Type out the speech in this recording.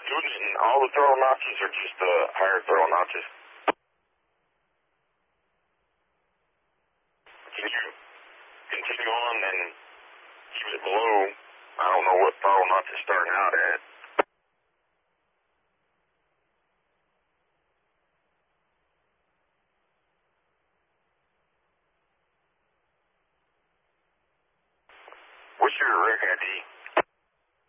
Student, all the throttle notches are just higher throttle notches. Can you continue on and keep it below? I don't know what throttle notch is starting out at. What's your rec ID?